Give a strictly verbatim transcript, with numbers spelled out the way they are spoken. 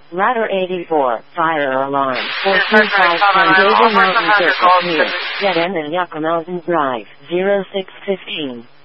Ladder eighty-four, fire alarm, four two five San Diego Mountain Circle, near, dead end in Yucca Mountain Drive, zero six fifteen.